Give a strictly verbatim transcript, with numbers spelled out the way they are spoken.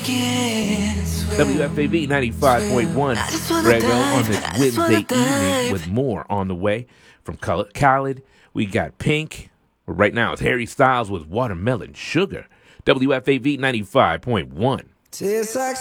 W F A V ninety-five point one. Grego on this Wednesday evening with more on the way. From Khaled, we got Pink. Right now, it's Harry Styles with Watermelon Sugar. W F A V ninety-five point one. Tastes like